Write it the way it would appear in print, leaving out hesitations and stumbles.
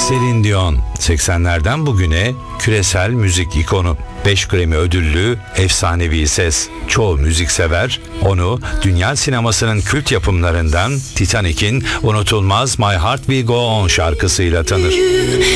Celine Dion 80'lerden bugüne küresel müzik ikonu. 5 Grammy ödüllü efsanevi ses. Çoğu müziksever onu dünya sinemasının kült yapımlarından Titanic'in unutulmaz My Heart Will Go On şarkısıyla tanır.